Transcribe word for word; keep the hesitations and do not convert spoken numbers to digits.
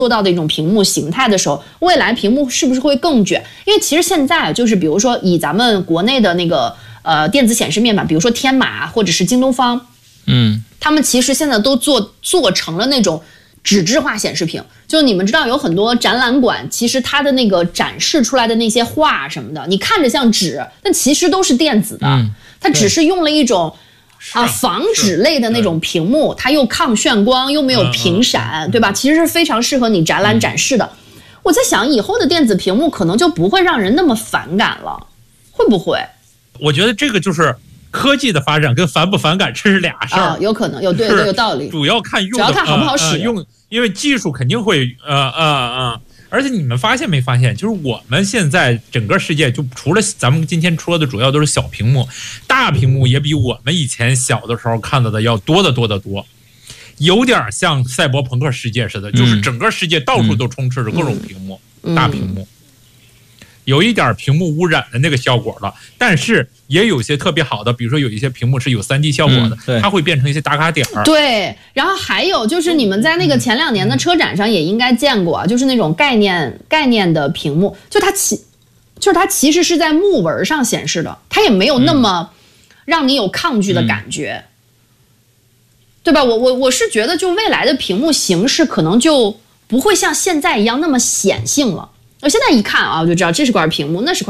做到的一种屏幕形态的时候，未来屏幕是不是会更卷？因为其实现在就是比如说以咱们国内的那个呃电子显示面板，比如说天马或者是京东方， 嗯， 他们其实现在都做做成了那种纸质化显示屏。就你们知道有很多展览馆，其实它的那个展示出来的那些画什么的，你看着像纸，但其实都是电子的， 嗯、 它只是用了一种。啊，仿纸类的那种屏幕，它又抗眩光，又没有频闪，对吧？其实是非常适合你展览展示的。我在想，以后的电子屏幕可能就不会让人那么反感了，会不会？ 我觉得这个就是科技的发展跟反不反感这是俩事儿、 啊，有可能有对对有道理。 主要看用的， 主要看好不好使、 呃呃、用，因为技术肯定会呃呃呃。而且你们发现没发现，就是我们现在整个世界，就除了咱们今天说的主要都是小屏幕，大屏幕也比我们以前小的时候看到的要多得多得多，有点像赛博朋克世界似的，就是整个世界到处都充斥着各种屏幕， 嗯、 大屏幕，有一点屏幕污染的那个效果了，但是也有些特别好的，比如说有一些屏幕是有 三 D 效果的、 嗯、 它会变成一些打卡点儿。 对，然后还有就是你们在那个前两年的车展上也应该见过，就是那种概念概念的屏幕，就它其就是它其实是在木纹上显示的，它也没有那么让你有抗拒的感觉，嗯、对吧？我我我是觉得，就未来的屏幕形式可能就不会像现在一样那么显性了。我现在一看啊，我就知道这是块屏幕，那是块。